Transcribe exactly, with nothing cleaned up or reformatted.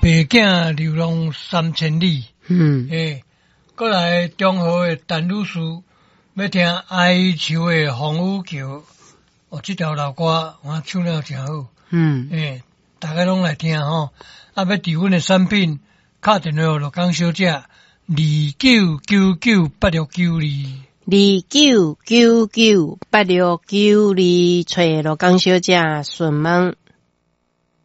白囝流浪三千里。嗯，诶，过来中和的陈女士要听哀愁的风雨桥。哦，这条老歌我唱了真好。嗯，诶，大家拢来听吼。啊，要订阮的产品，打电话就讲小姐二九九九八六九二。 二九九九八六九二，找罗江小姐询问。